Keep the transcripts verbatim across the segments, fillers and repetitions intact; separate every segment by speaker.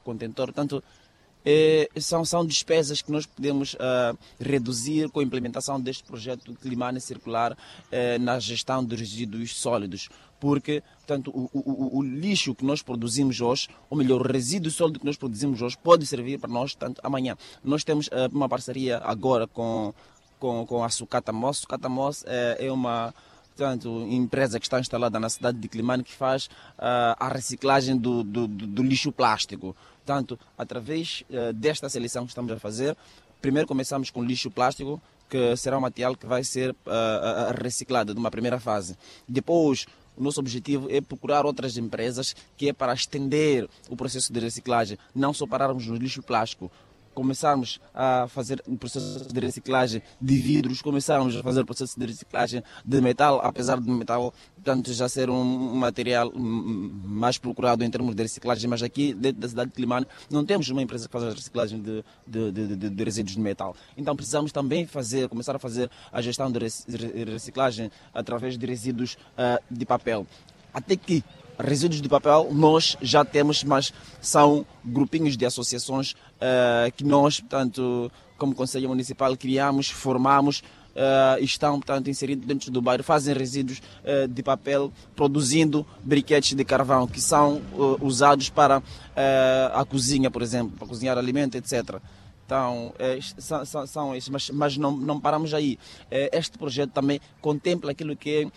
Speaker 1: contentor. Portanto, é, são, são despesas que nós podemos uh, reduzir com a implementação deste projeto Climane Circular uh, na gestão de resíduos sólidos. Porque, portanto, o, o, o lixo que nós produzimos hoje, ou melhor, o resíduo sólido que nós produzimos hoje, pode servir para nós tanto amanhã. Nós temos uh, uma parceria agora com, com, com a Sucata Moss. Sucata Moss é, é uma portanto, empresa que está instalada na cidade de Climane, que faz uh, a reciclagem do, do, do lixo plástico. Portanto, através uh, desta seleção que estamos a fazer, primeiro começamos com lixo plástico, que será um material que vai ser uh, reciclado numa primeira fase. Depois, o nosso objetivo é procurar outras empresas que é para estender o processo de reciclagem, não só pararmos no lixo plástico. Começarmos a fazer o processo de reciclagem de vidros, começarmos a fazer o processo de reciclagem de metal, apesar do metal, portanto, já ser um material mais procurado em termos de reciclagem, mas aqui dentro da cidade de Climane não temos uma empresa que faz a reciclagem de, de, de, de, de resíduos de metal. Então precisamos também fazer, começar a fazer a gestão de reciclagem através de resíduos uh, de papel. Até que resíduos de papel nós já temos, mas são grupinhos de associações uh, que nós, portanto, como Conselho Municipal, criamos, formamos uh, e estão, portanto, inseridos dentro do bairro, fazem resíduos uh, de papel, produzindo briquetes de carvão que são uh, usados para uh, a cozinha, por exemplo, para cozinhar alimento, etcétera. Então, é, são, são, são esses, mas, mas não, não paramos aí. É, este projeto também contempla aquilo que é uh,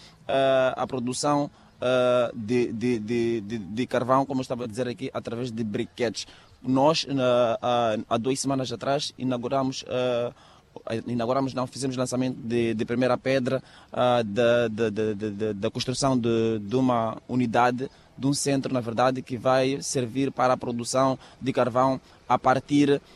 Speaker 1: a produção Uh, de, de, de, de, de carvão, como eu estava a dizer aqui, através de briquetes. Nós, uh, uh, há duas semanas atrás, inauguramos, uh, inauguramos não, fizemos lançamento de, de primeira pedra uh, da, da, da, da, da construção de, de uma unidade, de um centro, na verdade, que vai servir para a produção de carvão a partir uh,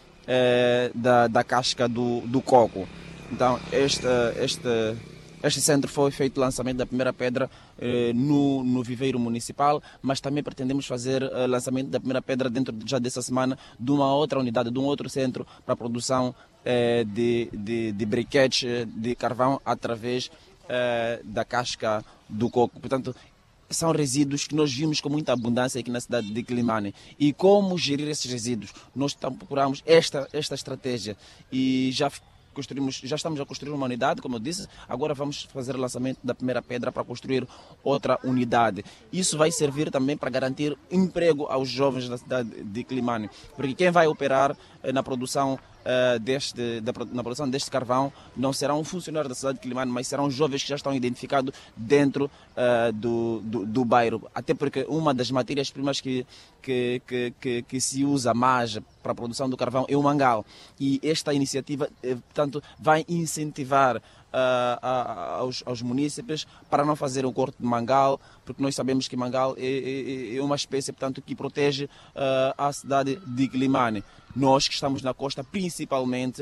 Speaker 1: da, da casca do, do coco. Então, este, este Este centro foi feito o lançamento da primeira pedra eh, no, no viveiro municipal, mas também pretendemos fazer o eh, lançamento da primeira pedra dentro já dessa semana de uma outra unidade, de um outro centro para a produção eh, de, de, de briquetes de carvão através eh, da casca do coco. Portanto, são resíduos que nós vimos com muita abundância aqui na cidade de Climane. E como gerir esses resíduos? Nós procuramos esta, esta estratégia e já Construímos, já estamos a construir uma unidade, como eu disse, agora vamos fazer o lançamento da primeira pedra para construir outra unidade. Isso vai servir também para garantir emprego aos jovens da cidade de Climane, porque quem vai operar eh, na produção Uh, deste, da, na produção deste carvão não serão funcionários da cidade de Climane, mas serão jovens que já estão identificados dentro uh, do, do, do bairro. Até porque uma das matérias-primas que, que, que, que, que se usa mais para a produção do carvão é o mangal. E esta iniciativa, eh, portanto, vai incentivar Uh, uh, aos, aos munícipes para não fazer o corte de mangal, porque nós sabemos que mangal é, é, é uma espécie, portanto, que protege uh, a cidade de Climane. Nós que estamos na costa, principalmente,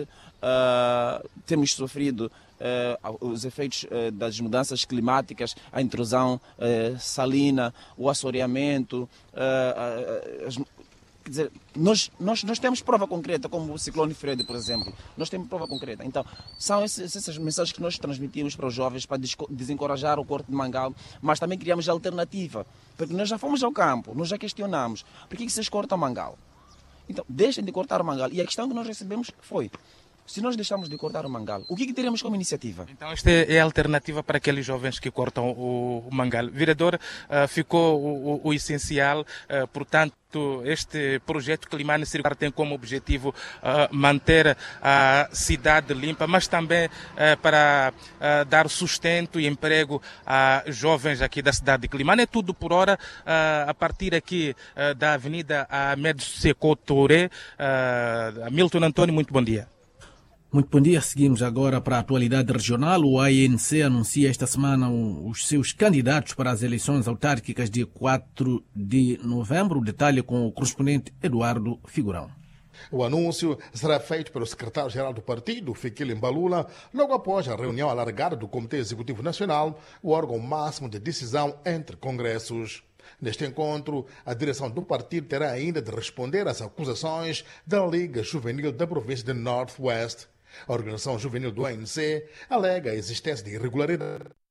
Speaker 1: uh, temos sofrido uh, os efeitos uh, das mudanças climáticas, a intrusão uh, salina, o assoreamento, uh, uh, as Quer dizer, nós, nós, nós temos prova concreta, como o ciclone Fred, por exemplo. Nós temos prova concreta. Então, são esses, essas mensagens que nós transmitimos para os jovens para desencorajar o corte de mangal, mas também criamos alternativa. Porque nós já fomos ao campo, nós já questionamos. Por que vocês cortam mangal? Então, deixem de cortar o mangal. E a questão que nós recebemos foi: se nós deixarmos de cortar o mangal, o que, que teremos como iniciativa?
Speaker 2: Então, esta é a alternativa para aqueles jovens que cortam o, o mangal. Vereador, uh, ficou o, o, o essencial, uh, portanto, este projeto Climane Circular tem como objetivo uh, manter a cidade limpa, mas também uh, para uh, dar sustento e emprego a jovens aqui da cidade de Climane. É tudo por hora, uh, a partir aqui uh, da Avenida Ahmed Sekou Touré. Uh, Milton Antônio, muito bom dia.
Speaker 3: Muito bom dia. Seguimos agora para a atualidade regional. O A N C anuncia esta semana os seus candidatos para as eleições autárquicas de quatro de novembro. Detalhe com o correspondente Eduardo Figurão.
Speaker 4: O anúncio será feito pelo secretário-geral do partido, Fikile Mbalula, logo após a reunião alargada do Comitê Executivo Nacional, o órgão máximo de decisão entre congressos. Neste encontro, a direção do partido terá ainda de responder às acusações da Liga Juvenil da província de Northwest. A organização juvenil do A N C alega a existência de irregularidade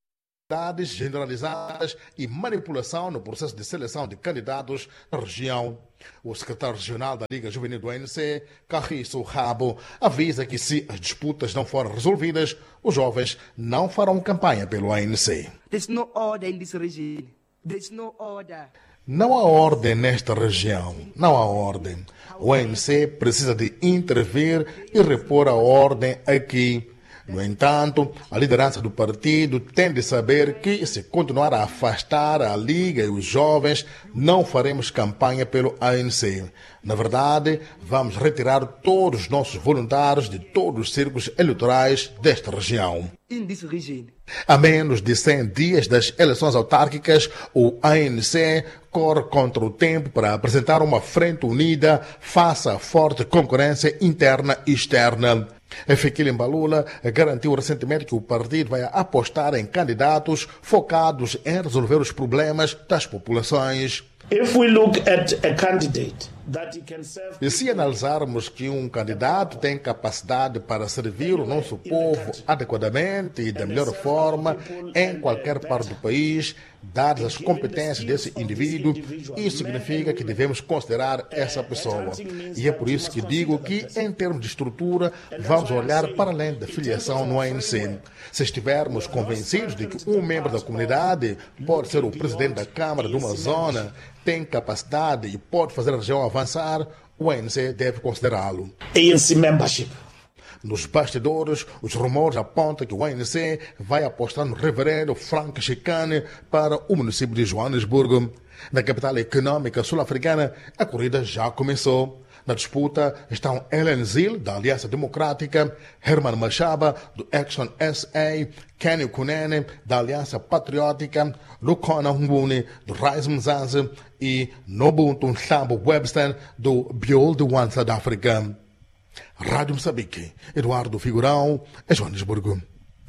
Speaker 4: irregularidades generalizadas e manipulação no processo de seleção de candidatos na região. O secretário regional da Liga Juvenil do A N C, Carriço Rabo, avisa que se as disputas não forem resolvidas, os jovens não farão campanha pelo A N C.
Speaker 5: There's no order in this region. There's no order.
Speaker 4: Não há ordem nesta região. Não há ordem. O A N C precisa de intervir e repor a ordem aqui. No entanto, a liderança do partido tem de saber que, se continuar a afastar a Liga e os jovens, não faremos campanha pelo A N C. Na verdade, vamos retirar todos os nossos voluntários de todos os círculos eleitorais desta região.
Speaker 5: In this region.
Speaker 4: A menos de cem dias das eleições autárquicas, o A N C corre contra o tempo para apresentar uma frente unida face à forte concorrência interna e externa. Fikile Mbalula garantiu recentemente que o partido vai apostar em candidatos focados em resolver os problemas das populações.
Speaker 6: If we look at a candidate that he can serve...
Speaker 4: E se analisarmos que um candidato tem capacidade para servir o nosso povo adequadamente e da melhor forma em qualquer parte do país, dadas as competências desse indivíduo, isso significa que devemos considerar essa pessoa. E é por isso que digo que, em termos de estrutura, vamos olhar para além da filiação no A N C. Se estivermos convencidos de que um membro da comunidade pode ser o presidente da Câmara de uma zona, tem capacidade e pode fazer a região avançar, o A N C deve considerá-lo.
Speaker 6: A N C membership.
Speaker 4: Nos bastidores, os rumores apontam que o A N C vai apostar no reverendo Frank Chicane para o município de Joanesburgo. Na capital econômica sul-africana, a corrida já começou. Na disputa estão Ellen Zil, da Aliança Democrática, Herman Machaba, do Action S A, Kenny Kunene, da Aliança Patriótica, Lukona Nguni, do Rise Mzanzi e Nobuntu Nhlambo Webster, do Biol de One South Africa. Rádio Moçambique, Eduardo Figurão, em Joanesburgo.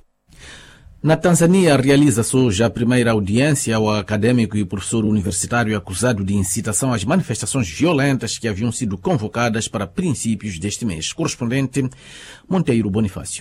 Speaker 3: Na Tanzânia, realiza-se hoje a primeira audiência ao acadêmico e professor universitário acusado de incitação às manifestações violentas que haviam sido convocadas para princípios deste mês. Correspondente Monteiro Bonifácio.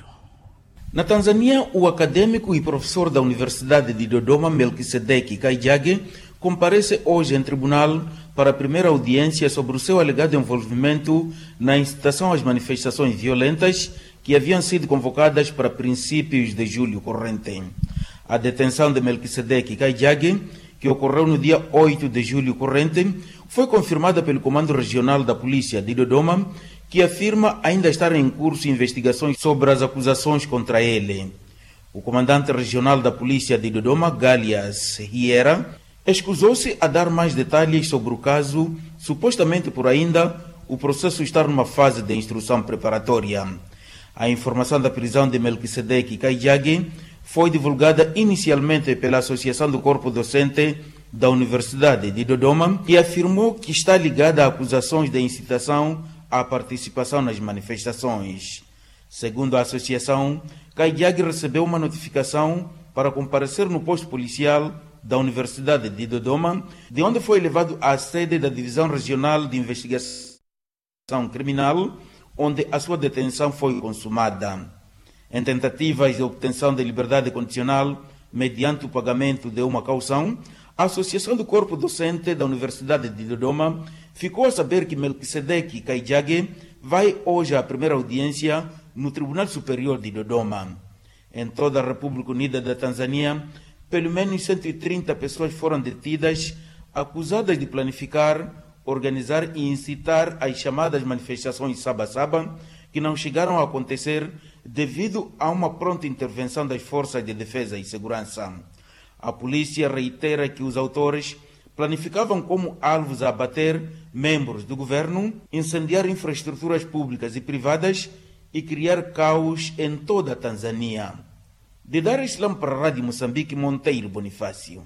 Speaker 7: Na Tanzânia, o acadêmico e professor da Universidade de Dodoma, Melquisedeque Kaijage, comparece hoje em tribunal para a primeira audiência sobre o seu alegado envolvimento na incitação às manifestações violentas que haviam sido convocadas para princípios de julho corrente. A detenção de Melquisedeque Kaijage, que ocorreu no dia oito de julho corrente, foi confirmada pelo Comando Regional da Polícia de Dodoma, que afirma ainda estar em curso investigações sobre as acusações contra ele. O comandante regional da Polícia de Dodoma, Galias Riera, escusou-se a dar mais detalhes sobre o caso, supostamente por ainda o processo estar numa fase de instrução preparatória. A informação da prisão de Melquisedeque Kaijage foi divulgada inicialmente pela Associação do Corpo Docente da Universidade de Dodoma, que afirmou que está ligada a acusações de incitação à participação nas manifestações. Segundo a associação, Kaijage recebeu uma notificação para comparecer no posto policial da Universidade de Dodoma, de onde foi levado à sede da Divisão Regional de Investigação Criminal, onde a sua detenção foi consumada. Em tentativas de obtenção de liberdade condicional, mediante o pagamento de uma caução, a Associação do Corpo Docente da Universidade de Dodoma ficou a saber que Melquisedeque Kaijage vai hoje à primeira audiência no Tribunal Superior de Dodoma. Em toda a República Unida da Tanzânia, pelo menos cento e trinta pessoas foram detidas, acusadas de planificar, organizar e incitar as chamadas manifestações Saba-Saba, que não chegaram a acontecer devido a uma pronta intervenção das forças de defesa e segurança. A polícia reitera que os autores planificavam como alvos a abater membros do governo, incendiar infraestruturas públicas e privadas e criar caos em toda a Tanzânia. De Dar es Salaam para a Rádio Moçambique, Monteiro Bonifácio.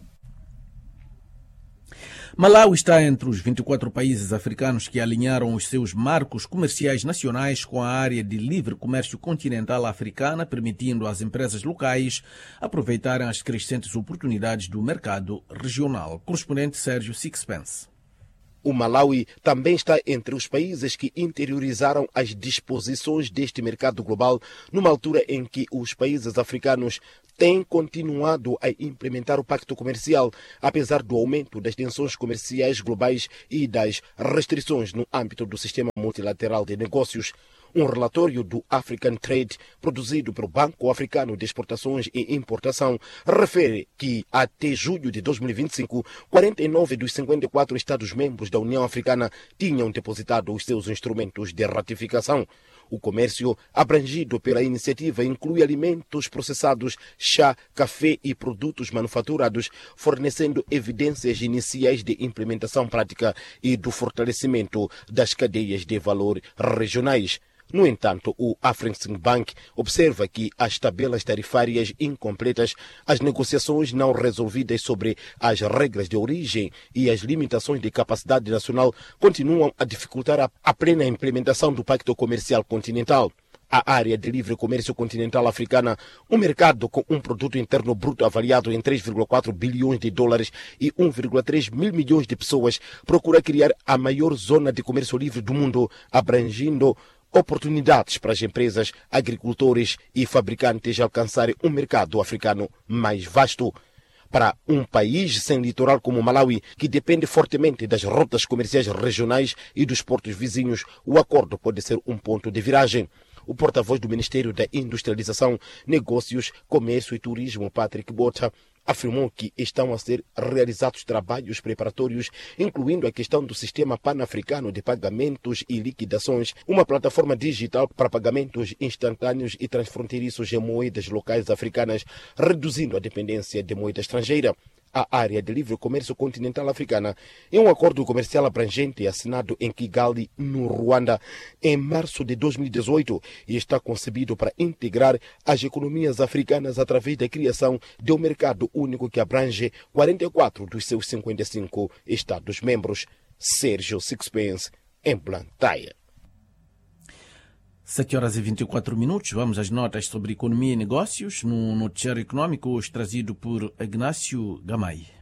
Speaker 3: Malawi está entre os vinte e quatro países africanos que alinharam os seus marcos comerciais nacionais com a área de livre comércio continental africana, permitindo às empresas locais aproveitarem as crescentes oportunidades do mercado regional. Correspondente Sérgio Sixpence.
Speaker 8: O Malawi também está entre os países que interiorizaram as disposições deste mercado global, numa altura em que os países africanos têm continuado a implementar o pacto comercial, apesar do aumento das tensões comerciais globais e das restrições no âmbito do sistema multilateral de negócios. Um relatório do African Trade, produzido pelo Banco Africano de Exportações e Importação, refere que até julho de dois mil e vinte e cinco, quarenta e nove dos cinquenta e quatro Estados-membros da União Africana tinham depositado os seus instrumentos de ratificação. O comércio abrangido pela iniciativa inclui alimentos processados, chá, café e produtos manufaturados, fornecendo evidências iniciais de implementação prática e do fortalecimento das cadeias de valor regionais. No entanto, o Afreximbank observa que as tabelas tarifárias incompletas, as negociações não resolvidas sobre as regras de origem e as limitações de capacidade nacional continuam a dificultar a, a plena implementação do Pacto Comercial Continental. A área de livre comércio continental africana, um mercado com um produto interno bruto avaliado em três vírgula quatro bilhões de dólares e um vírgula três mil milhões de pessoas, procura criar a maior zona de comércio livre do mundo, abrangindo oportunidades para as empresas, agricultores e fabricantes alcançarem um mercado africano mais vasto. Para um país sem litoral como o Malawi, que depende fortemente das rotas comerciais regionais e dos portos vizinhos, o acordo pode ser um ponto de viragem. O porta-voz do Ministério da Industrialização, Negócios, Comércio e Turismo, Patrick Botha, afirmou que estão a ser realizados trabalhos preparatórios, incluindo a questão do sistema pan-africano de pagamentos e liquidações, uma plataforma digital para pagamentos instantâneos e transfronteiriços em moedas locais africanas, reduzindo a dependência de moeda estrangeira. A área de livre comércio continental africana é um acordo comercial abrangente assinado em Kigali, no Ruanda, em março de dois mil e dezoito e está concebido para integrar as economias africanas através da criação de um mercado único que abrange quarenta e quatro dos seus cinquenta e cinco Estados-membros. Sérgio Sixpence, em Blantyre.
Speaker 3: sete horas e vinte e quatro minutos. Vamos às notas sobre economia e negócios no noticiário econômico, hoje trazido por Ignácio Gamay.